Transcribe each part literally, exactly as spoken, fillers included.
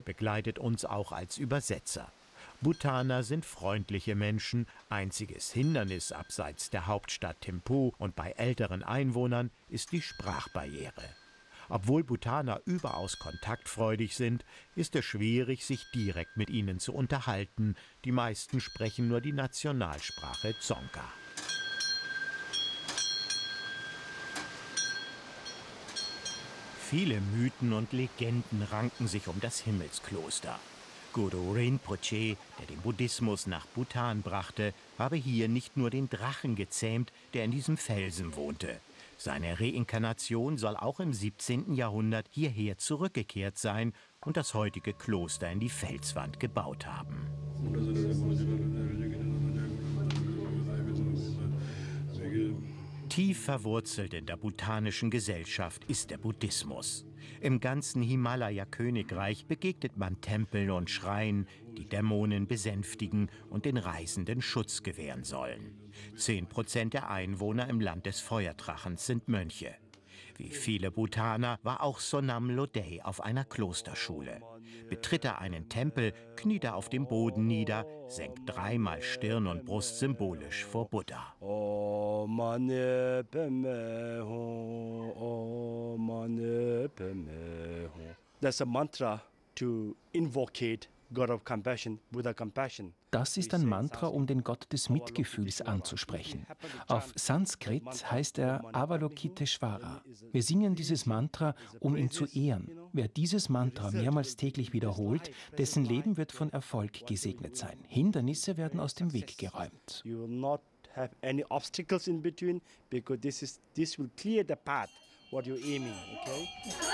begleitet uns auch als Übersetzer. Bhutaner sind freundliche Menschen. Einziges Hindernis abseits der Hauptstadt Thimphu und bei älteren Einwohnern ist die Sprachbarriere. Obwohl Bhutaner überaus kontaktfreudig sind, ist es schwierig, sich direkt mit ihnen zu unterhalten. Die meisten sprechen nur die Nationalsprache Dzongkha. Viele Mythen und Legenden ranken sich um das Himmelskloster. Guru Rinpoche, der den Buddhismus nach Bhutan brachte, habe hier nicht nur den Drachen gezähmt, der in diesem Felsen wohnte. Seine Reinkarnation soll auch im siebzehnten Jahrhundert hierher zurückgekehrt sein und das heutige Kloster in die Felswand gebaut haben. Tief verwurzelt in der bhutanischen Gesellschaft ist der Buddhismus. Im ganzen Himalaya-Königreich begegnet man Tempeln und Schreinen, die Dämonen besänftigen und den Reisenden Schutz gewähren sollen. Zehn Prozent der Einwohner im Land des Feuerdrachens sind Mönche. Wie viele Bhutaner war auch Sonam Lodey auf einer Klosterschule. Betritt er einen Tempel, kniet er auf dem Boden nieder, senkt dreimal Stirn und Brust symbolisch vor Buddha. That's a mantra to invocate God of compassion, Buddha compassion. Das ist ein Mantra, um den Gott des Mitgefühls anzusprechen. Auf Sanskrit heißt er Avalokiteshvara. Wir singen dieses Mantra, um ihn zu ehren. Wer dieses Mantra mehrmals täglich wiederholt, dessen Leben wird von Erfolg gesegnet sein. Hindernisse werden aus dem Weg geräumt. You will not have any obstacles in between, because this is this will clear the path what you're aiming, okay?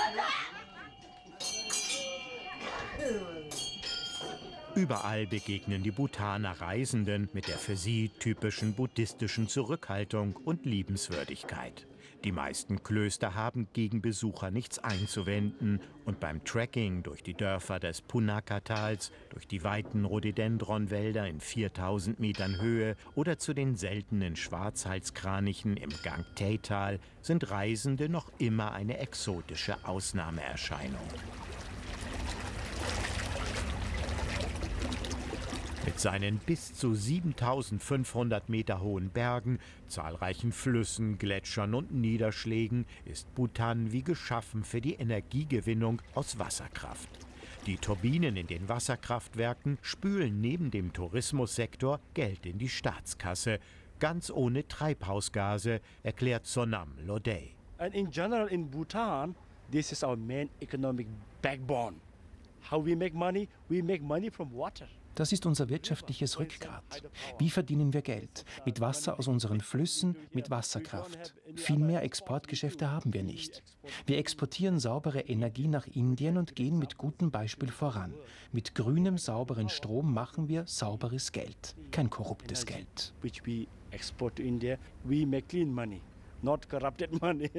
Überall begegnen die Bhutaner Reisenden mit der für sie typischen buddhistischen Zurückhaltung und Liebenswürdigkeit. Die meisten Klöster haben gegen Besucher nichts einzuwenden und beim Trekking durch die Dörfer des Punakha-Tals, durch die weiten Rhododendronwälder in viertausend Metern Höhe oder zu den seltenen Schwarzhalskranichen im Gangtay-Tal sind Reisende noch immer eine exotische Ausnahmeerscheinung. Mit seinen bis zu siebentausendfünfhundert Meter hohen Bergen, zahlreichen Flüssen, Gletschern und Niederschlägen ist Bhutan wie geschaffen für die Energiegewinnung aus Wasserkraft. Die Turbinen in den Wasserkraftwerken spülen neben dem Tourismussektor Geld in die Staatskasse, ganz ohne Treibhausgase, erklärt Sonam Lodey. And in general in Bhutan, this is our main economic backbone. How we make money? We make money from water. Das ist unser wirtschaftliches Rückgrat. Wie verdienen wir Geld? Mit Wasser aus unseren Flüssen, mit Wasserkraft. Viel mehr Exportgeschäfte haben wir nicht. Wir exportieren saubere Energie nach Indien und gehen mit gutem Beispiel voran. Mit grünem, sauberen Strom machen wir sauberes Geld, kein korruptes Geld. Which we export to India, we make clean money, not corrupted money.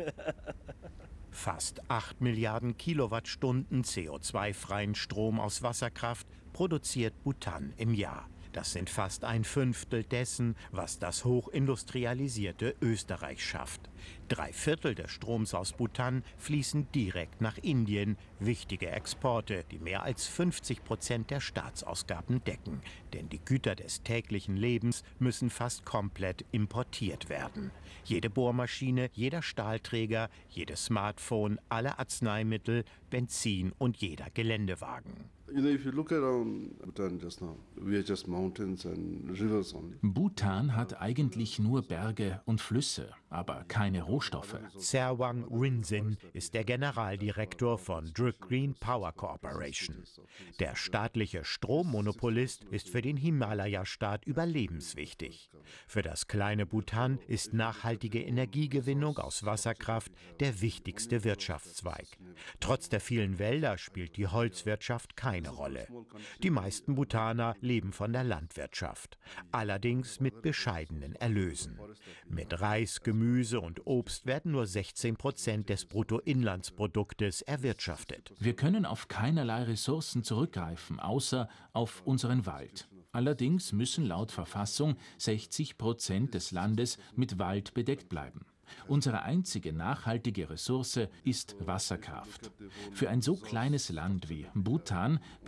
Fast acht Milliarden Kilowattstunden C O zwei freien Strom aus Wasserkraft produziert Bhutan im Jahr. Das sind fast ein Fünftel dessen, was das hochindustrialisierte Österreich schafft. Drei Viertel des Stroms aus Bhutan fließen direkt nach Indien. Wichtige Exporte, die mehr als fünfzig Prozent der Staatsausgaben decken. Denn die Güter des täglichen Lebens müssen fast komplett importiert werden. Jede Bohrmaschine, jeder Stahlträger, jedes Smartphone, alle Arzneimittel, Benzin und jeder Geländewagen. You know, if you look around Bhutan just now, we are just mountains and rivers only. Bhutan hat eigentlich nur Berge und Flüsse, aber keine Rohstoffe. Serwang Rinzin ist der Generaldirektor von Druk Green Power Corporation. Der staatliche Strommonopolist ist für den Himalaya-Staat überlebenswichtig. Für das kleine Bhutan ist nachhaltige Energiegewinnung aus Wasserkraft der wichtigste Wirtschaftszweig. Trotz der vielen Wälder spielt die Holzwirtschaft keine Rolle. Die meisten Bhutaner leben von der Landwirtschaft, allerdings mit bescheidenen Erlösen. Mit Reis, Gemüse und Obst werden nur sechzehn Prozent des Bruttoinlandsproduktes erwirtschaftet. Wir können auf keinerlei Ressourcen zurückgreifen, außer auf unseren Wald. Allerdings müssen laut Verfassung sechzig Prozent des Landes mit Wald bedeckt bleiben. Unsere einzige nachhaltige Ressource ist Wasserkraft. Für ein so kleines Land wie Bhutan